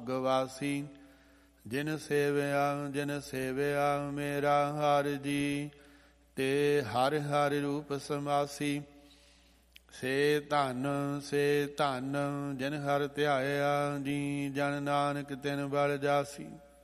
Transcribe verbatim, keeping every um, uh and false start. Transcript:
ਸੁਹਾਗਵਾਸੀ। ਜਿਨ ਸੇਵਿਆ ਜਿਨ ਸੇਵਿਆ ਮੇਰਾ ਹਰਿ ਜੀ, ਤੇ ਹਰਿ ਹਰਿ ਰੂਪ ਸਮਾਸੀ। ਸੇ ਧਨ ਸੇ ਧਨ ਜਿਨ ਹਰਿ ਧਿਆਇਆ ਜੀ, ਜਨ ਨਾਨਕ ਤਿਨ ਬਲ ਜਾਸੀ।